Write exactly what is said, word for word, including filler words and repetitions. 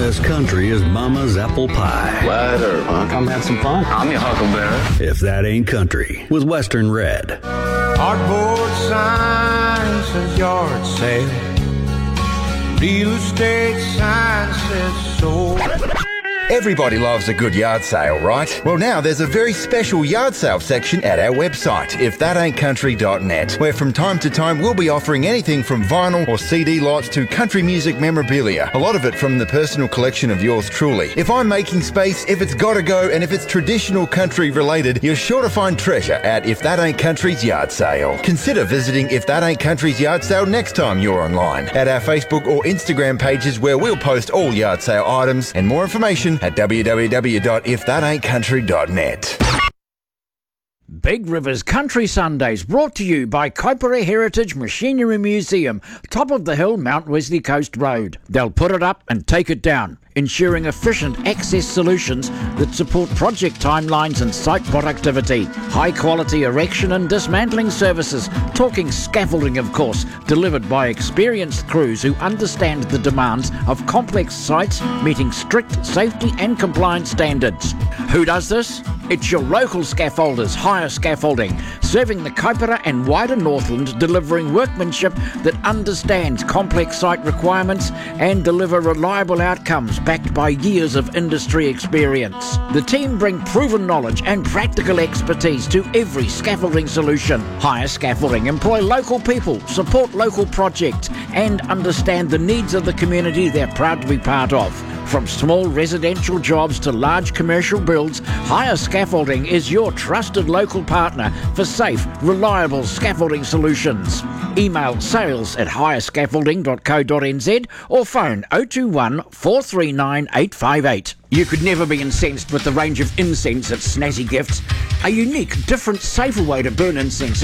best country is Mama's apple pie. Later, huh? Come have some fun. I'm your huckleberry. If that ain't country, with Western Red. Cardboard sign says yard sale. Real estate sign says sold. Everybody loves a good yard sale, right? Well, now there's a very special yard sale section at our website, if that ain't country dot net, where from time to time we'll be offering anything from vinyl or C D lots to country music memorabilia, a lot of it from the personal collection of yours truly. If I'm making space, if it's gotta go, and if it's traditional country related, you're sure to find treasure at If That Ain't Country's yard sale. Consider visiting If That Ain't Country's yard sale next time you're online, at our Facebook or Instagram pages, where we'll post all yard sale items, and more information at w w w dot if that ain't country dot net. Big Rivers Country Sundays, brought to you by Kaipara Heritage Machinery Museum, top of the hill, Mount Wesley Coast Road. They'll put it up and take it down, ensuring efficient access solutions that support project timelines and site productivity. High quality erection and dismantling services, talking scaffolding of course, delivered by experienced crews who understand the demands of complex sites, meeting strict safety and compliance standards. Who does this? It's your local scaffolders, Hire Scaffolding, serving the Kaipara and wider Northland, delivering workmanship that understands complex site requirements and deliver reliable outcomes backed by years of industry experience. The team bring proven knowledge and practical expertise to every scaffolding solution. Hire Scaffolding employ local people, support local projects, and understand the needs of the community they're proud to be part of. From small residential jobs to large commercial builds, Hire Scaffolding is your trusted local partner for safe, reliable scaffolding solutions. Email sales at hire scaffolding dot co dot n z or phone oh two one, four three nine, eight five eight. You could never be incensed with the range of incense at Snazzy Gifts. A unique, different, safer way to burn incense